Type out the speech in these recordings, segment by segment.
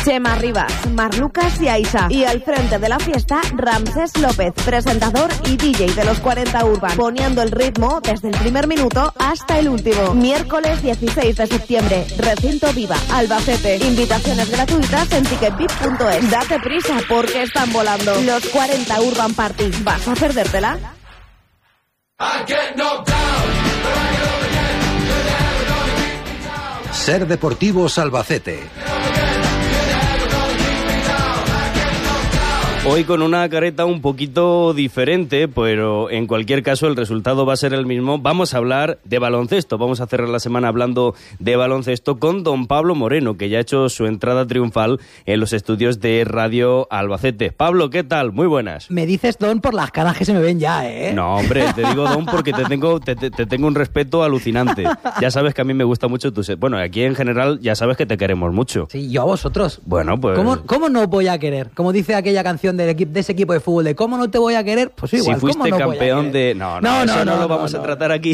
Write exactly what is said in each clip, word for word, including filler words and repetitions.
Chema Rivas, Mar Lucas y Aisha. Y al frente de la fiesta, Ramsés López, presentador y D J de los cuarenta Urban, poniendo el ritmo desde el primer minuto hasta el último. Miércoles dieciséis de septiembre, Recinto Viva, Albacete. Invitaciones gratuitas en ticketbit punto es. Date prisa porque están volando. Los cuarenta Urban Party. ¿Vas a perdértela? Ser Deportivos Albacete. Hoy con una careta un poquito diferente, pero en cualquier caso el resultado va a ser el mismo. Vamos a hablar de baloncesto. Vamos a cerrar la semana hablando de baloncesto con don Pablo Moreno, que ya ha hecho su entrada triunfal en los estudios de Radio Albacete. Pablo, ¿qué tal? Muy buenas. Me dices don por las caras que se me ven ya, ¿eh? No, hombre, te digo don porque te tengo, te, te, te tengo un respeto alucinante. Ya sabes que a mí me gusta mucho tu... Bueno, aquí en general ya sabes que te queremos mucho. Sí, yo a vosotros. Bueno, pues... ¿Cómo, cómo no voy a querer? Como dice aquella canción del equipo, de ese equipo de fútbol, de ¿cómo no te voy a querer? Pues igual, si fuiste ¿cómo no campeón de... No, no, no, eso no, no, no lo vamos no, no. a tratar aquí.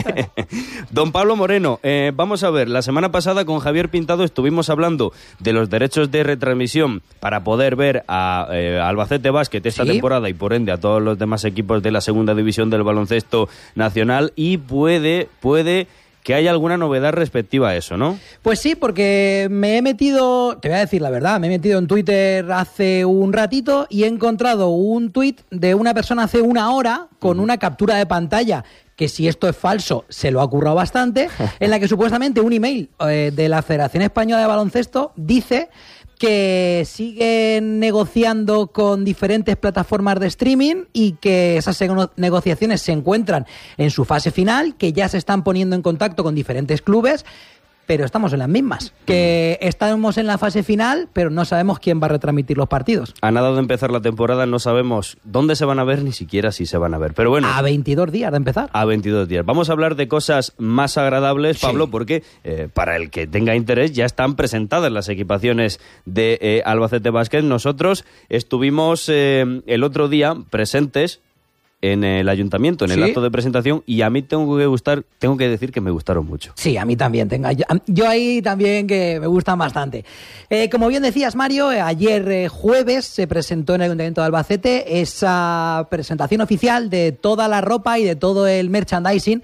Don Pablo Moreno, eh, vamos a ver, la semana pasada con Javier Pintado estuvimos hablando de los derechos de retransmisión para poder ver a eh, Albacete Basket esta ¿Sí? temporada y por ende a todos los demás equipos de la segunda división del baloncesto nacional y puede, puede... que haya alguna novedad respectiva a eso, ¿no? Pues sí, porque me he metido, te voy a decir la verdad, me he metido en Twitter hace un ratito y he encontrado un tuit de una persona hace una hora con uh-huh. una captura de pantalla, que si esto es falso, se lo ha currado bastante, en la que supuestamente un email eh, de la Federación Española de Baloncesto dice que siguen negociando con diferentes plataformas de streaming y que esas negociaciones se encuentran en su fase final, que ya se están poniendo en contacto con diferentes clubes, pero estamos en las mismas, que estamos en la fase final, pero no sabemos quién va a retransmitir los partidos. A nada de empezar la temporada no sabemos dónde se van a ver, ni siquiera si se van a ver. Pero bueno, a veintidós días de empezar. A veintidós días. Vamos a hablar de cosas más agradables, Pablo, sí. porque eh, para el que tenga interés ya están presentadas las equipaciones de eh, Albacete Basket. Nosotros estuvimos eh, el otro día presentes en el ayuntamiento, en el ¿Sí? acto de presentación, y a mí tengo que gustar, tengo que decir que me gustaron mucho. Sí, a mí también. Tenga, yo, yo ahí también que me gustan bastante. Eh, como bien decías, Mario, eh, ayer eh, jueves se presentó en el Ayuntamiento de Albacete esa presentación oficial de toda la ropa y de todo el merchandising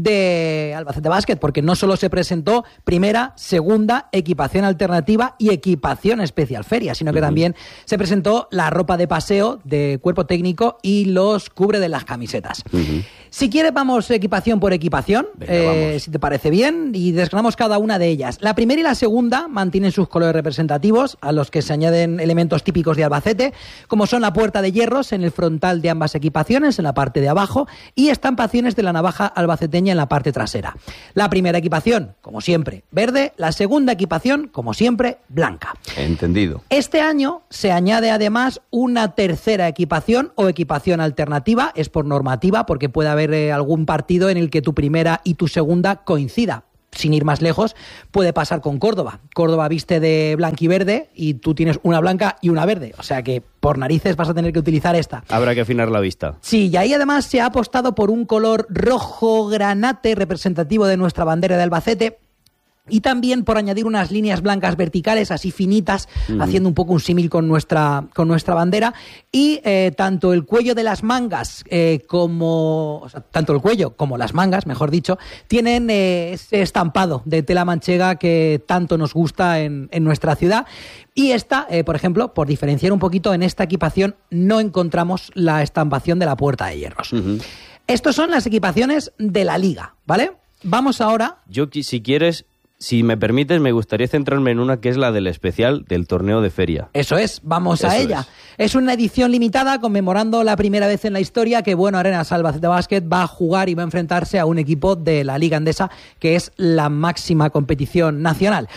de Albacete Basket, porque no solo se presentó primera, segunda, equipación alternativa y equipación especial feria, sino que uh-huh. también se presentó la ropa de paseo de cuerpo técnico y los cubre de las camisetas. Uh-huh. Si quieres vamos equipación por equipación, Venga, eh, si te parece bien, y desgranamos cada una de ellas. La primera y la segunda mantienen sus colores representativos, a los que se añaden elementos típicos de Albacete, como son la puerta de hierros en el frontal de ambas equipaciones, en la parte de abajo, y estampaciones de la navaja albaceteña en la parte trasera. La primera equipación, como siempre, verde. La segunda equipación, como siempre, blanca. Entendido. Este año se añade además una tercera equipación o equipación alternativa, es por normativa, porque puede haber eh, algún partido en el que tu primera y tu segunda coincida. Sin ir más lejos, puede pasar con Córdoba. Córdoba viste de blanquiverde y tú tienes una blanca y una verde. O sea que por narices vas a tener que utilizar esta. Habrá que afinar la vista. Sí, y ahí además se ha apostado por un color rojo granate representativo de nuestra bandera de Albacete. Y también por añadir unas líneas blancas verticales, así finitas, uh-huh. haciendo un poco un símil con nuestra, con nuestra bandera. Y eh, tanto el cuello de las mangas eh, como... O sea, tanto el cuello como las mangas, mejor dicho, tienen eh, ese estampado de tela manchega que tanto nos gusta en, en nuestra ciudad. Y esta, eh, por ejemplo, por diferenciar un poquito, en esta equipación no encontramos la estampación de la puerta de hierros. Uh-huh. Estas son las equipaciones de la Liga, ¿vale? Vamos ahora... Yo, si quieres... Si me permites, me gustaría centrarme en una que es la del especial del torneo de feria. Eso es, vamos Eso a ella. Es. es una edición limitada conmemorando la primera vez en la historia que Bueno Arenas Albacete Basket va a jugar y va a enfrentarse a un equipo de la Liga Endesa, que es la máxima competición nacional.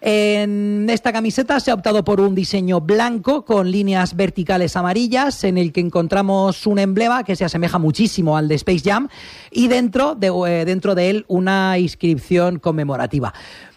En esta camiseta se ha optado por un diseño blanco con líneas verticales amarillas, en el que encontramos un emblema que se asemeja muchísimo al de Space Jam y dentro de, eh, dentro de él una inscripción conmemorativa.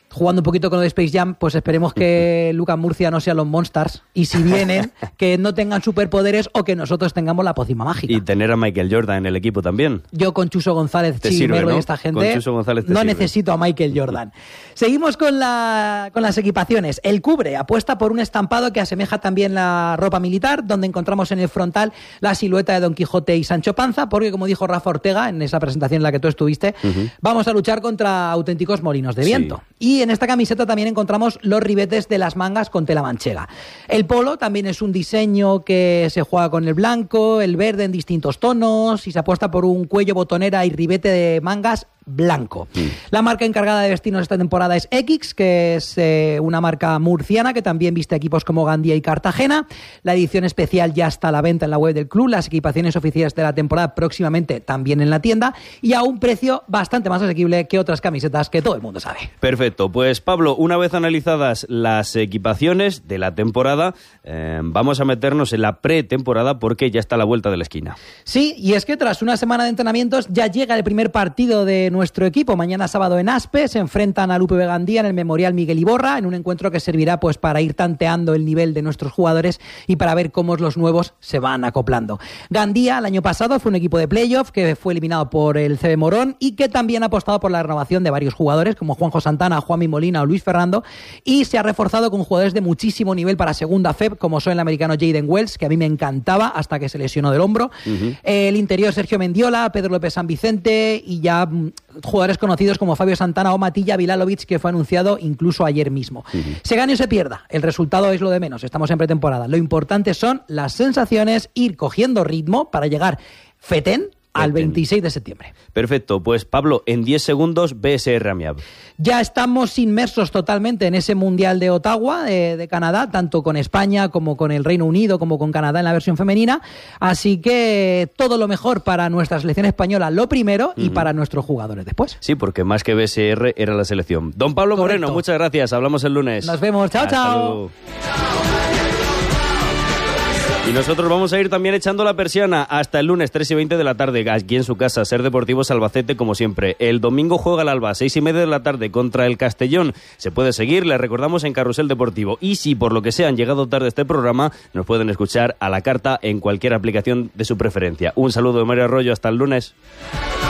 jugando un poquito con lo de Space Jam, pues esperemos que Lucas Murcia no sean los Monsters, y si vienen, que no tengan superpoderes o que nosotros tengamos la pócima mágica. Y tener a Michael Jordan en el equipo también. Yo con Chuso González, Chimero, ¿no? Y esta gente, con Chuso González te no sirve. necesito a Michael Jordan. Seguimos con, la, con las equipaciones. El Cubre apuesta por un estampado que asemeja también la ropa militar, donde encontramos en el frontal la silueta de Don Quijote y Sancho Panza, porque como dijo Rafa Ortega en esa presentación en la que tú estuviste, uh-huh. vamos a luchar contra auténticos molinos de viento. Sí. Y en esta camiseta también encontramos los ribetes de las mangas con tela manchega. El polo también es un diseño que se juega con el blanco, el verde en distintos tonos, y se apuesta por un cuello, botonera y ribete de mangas blanco. Mm. La marca encargada de vestirnos esta temporada es X, que es eh, una marca murciana que también viste equipos como Gandía y Cartagena. La edición especial ya está a la venta en la web del club, las equipaciones oficiales de la temporada próximamente también en la tienda, y a un precio bastante más asequible que otras camisetas que todo el mundo sabe. Perfecto, pues Pablo, una vez analizadas las equipaciones de la temporada, eh, vamos a meternos en la pretemporada porque ya está a la vuelta de la esquina. Sí, y es que tras una semana de entrenamientos ya llega el primer partido de nuestro equipo. Mañana sábado en Aspe se enfrentan al U P V Gandía en el Memorial Miguel Iborra, en un encuentro que servirá pues para ir tanteando el nivel de nuestros jugadores y para ver cómo los nuevos se van acoplando. Gandía el año pasado fue un equipo de playoff que fue eliminado por el C B Morón y que también ha apostado por la renovación de varios jugadores como Juanjo Santana, Juanmi Molina o Luis Ferrando, y se ha reforzado con jugadores de muchísimo nivel para segunda F E B, como son el americano Jaden Wells, que a mí me encantaba hasta que se lesionó del hombro, uh-huh. el interior Sergio Mendiola, Pedro López San Vicente y ya jugadores conocidos como Fabio Santana o Matilla Vilalovic, que fue anunciado incluso ayer mismo. Uh-huh. Se gane o se pierda, el resultado es lo de menos, estamos en pretemporada. Lo importante son las sensaciones, ir cogiendo ritmo para llegar fetén al veintiséis de septiembre. Perfecto, pues Pablo, en diez segundos B S R Amiab. Ya estamos inmersos totalmente en ese Mundial de Ottawa, de, de Canadá, tanto con España como con el Reino Unido, como con Canadá en la versión femenina, así que todo lo mejor para nuestra selección española lo primero y uh-huh. para nuestros jugadores después. Sí, porque más que B S R era la selección. Don Pablo Correcto. Moreno, muchas gracias, hablamos el lunes. Nos vemos, chao, Hasta chao. Luego. Y nosotros vamos a ir también echando la persiana hasta el lunes tres y veinte de la tarde, aquí en su casa, Ser Deportivos Albacete, como siempre. El domingo juega el Alba, seis y media de la tarde, contra el Castellón. Se puede seguir, les recordamos, en Carrusel Deportivo. Y si por lo que sea han llegado tarde a este programa, nos pueden escuchar a la carta en cualquier aplicación de su preferencia. Un saludo de Mario Arroyo, hasta el lunes.